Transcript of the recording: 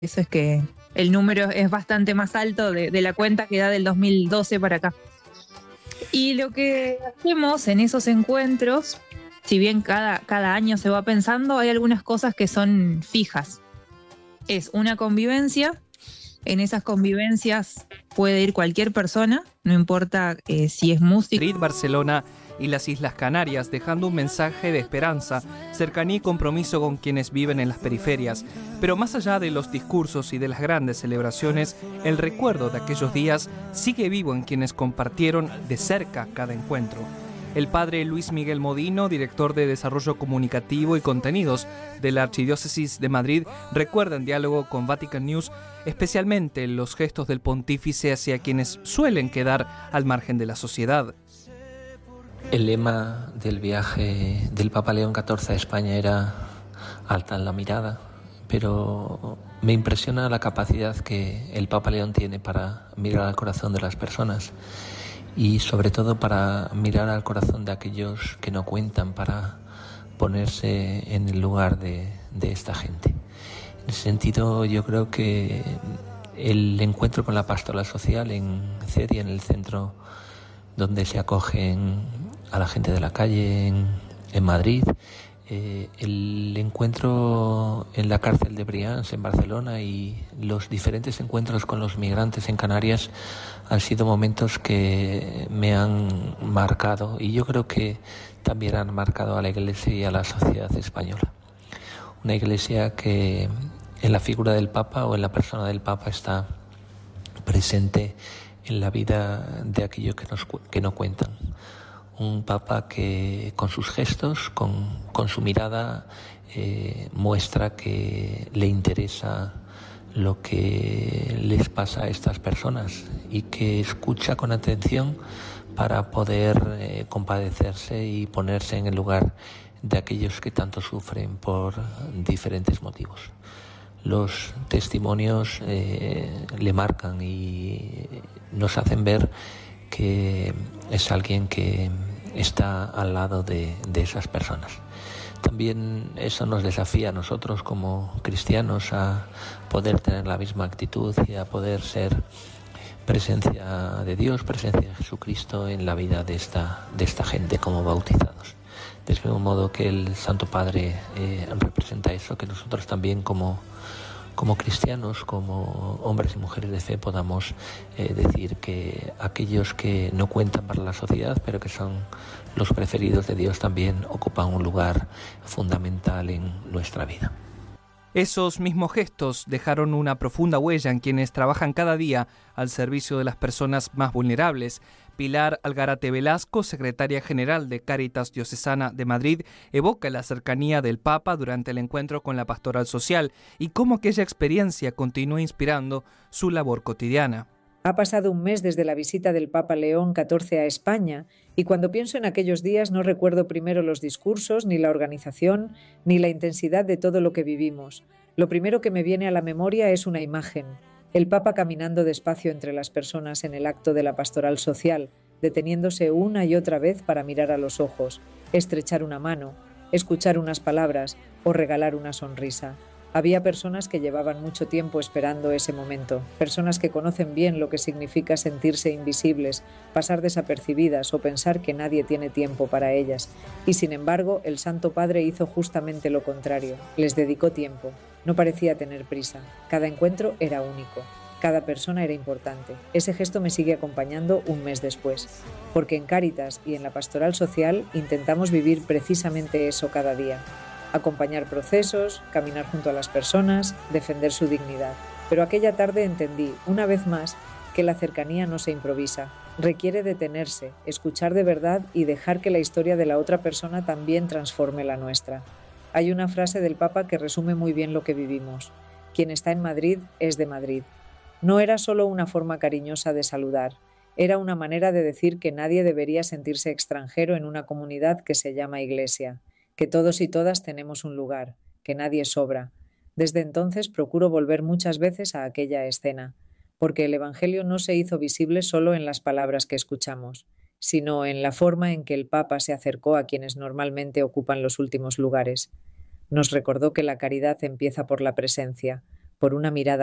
eso es que el número es bastante más alto de la cuenta que da del 2012 para acá. Y lo que hacemos en esos encuentros, si bien cada año se va pensando, hay algunas cosas que son fijas. Es una convivencia. En esas convivencias puede ir cualquier persona, no importa si es músico. Madrid, Barcelona y las Islas Canarias, dejando un mensaje de esperanza, cercanía y compromiso con quienes viven en las periferias. Pero más allá de los discursos y de las grandes celebraciones, el recuerdo de aquellos días sigue vivo en quienes compartieron de cerca cada encuentro. El padre Luis Miguel Modino, director de Desarrollo Comunicativo y Contenidos de la Archidiócesis de Madrid, recuerda en diálogo con Vatican News especialmente los gestos del pontífice hacia quienes suelen quedar al margen de la sociedad. El lema del viaje del Papa León XIV a España era alta en la mirada, pero me impresiona la capacidad que el Papa León tiene para mirar al corazón de las personas y sobre todo para mirar al corazón de aquellos que no cuentan, para ponerse en el lugar de esta gente. En ese sentido, yo creo que el encuentro con la pastoral social en CEDIA, en el centro donde se acogen a la gente de la calle en Madrid, el encuentro en la cárcel de Brians en Barcelona y los diferentes encuentros con los migrantes en Canarias han sido momentos que me han marcado y yo creo que también han marcado a la Iglesia y a la sociedad española. Una Iglesia que en la figura del Papa o en la persona del Papa está presente en la vida de aquellos que no cuentan. Un Papa que con sus gestos, con su mirada, muestra que le interesa lo que les pasa a estas personas y que escucha con atención para poder compadecerse y ponerse en el lugar de aquellos que tanto sufren por diferentes motivos. Los testimonios le marcan y nos hacen ver que es alguien que está al lado de esas personas. También eso nos desafía a nosotros como cristianos a poder tener la misma actitud y a poder ser presencia de Dios, presencia de Jesucristo en la vida de esta gente como bautizados. Del mismo modo que el Santo Padre representa eso, que nosotros también como cristianos, como hombres y mujeres de fe, podamos decir que aquellos que no cuentan para la sociedad, pero que son los preferidos de Dios, también ocupan un lugar fundamental en nuestra vida. Esos mismos gestos dejaron una profunda huella en quienes trabajan cada día al servicio de las personas más vulnerables. Pilar Algarate Velasco, secretaria general de Cáritas Diocesana de Madrid, evoca la cercanía del Papa durante el encuentro con la pastoral social y cómo aquella experiencia continúa inspirando su labor cotidiana. Ha pasado un mes desde la visita del Papa León XIV a España y cuando pienso en aquellos días no recuerdo primero los discursos, ni la organización, ni la intensidad de todo lo que vivimos. Lo primero que me viene a la memoria es una imagen: el Papa caminando despacio entre las personas en el acto de la pastoral social, deteniéndose una y otra vez para mirar a los ojos, estrechar una mano, escuchar unas palabras o regalar una sonrisa. Había personas que llevaban mucho tiempo esperando ese momento, personas que conocen bien lo que significa sentirse invisibles, pasar desapercibidas o pensar que nadie tiene tiempo para ellas. Y sin embargo, el Santo Padre hizo justamente lo contrario, les dedicó tiempo, no parecía tener prisa, cada encuentro era único. Cada persona era importante. Ese gesto me sigue acompañando un mes después, porque en Cáritas y en la pastoral social intentamos vivir precisamente eso cada día. Acompañar procesos, caminar junto a las personas, defender su dignidad. Pero aquella tarde entendí, una vez más, que la cercanía no se improvisa. Requiere detenerse, escuchar de verdad y dejar que la historia de la otra persona también transforme la nuestra. Hay una frase del Papa que resume muy bien lo que vivimos. Quien está en Madrid es de Madrid. No era solo una forma cariñosa de saludar, era una manera de decir que nadie debería sentirse extranjero en una comunidad que se llama Iglesia, que todos y todas tenemos un lugar, que nadie sobra. Desde entonces procuro volver muchas veces a aquella escena, porque el Evangelio no se hizo visible solo en las palabras que escuchamos, sino en la forma en que el Papa se acercó a quienes normalmente ocupan los últimos lugares. Nos recordó que la caridad empieza por la presencia, por una mirada